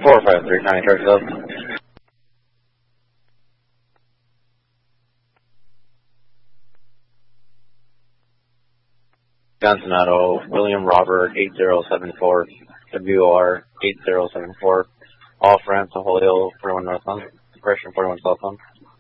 4539, charge up. Johnson Auto, William Robert 8074, WR 8074, off ramp to Holyoke 41 northbound, correction 41 southbound.